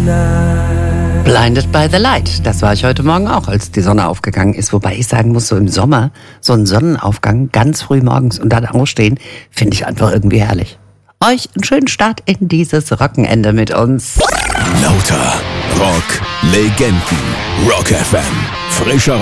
Blinded by the Light. Das war ich heute Morgen auch, als die Sonne aufgegangen ist. Wobei ich sagen muss, so im Sommer, so ein Sonnenaufgang ganz früh morgens und dann aufstehen, finde ich einfach irgendwie herrlich. Euch einen schönen Start in dieses Wochenende mit uns. Lauter Rock Legenden. Rock FM. Frischer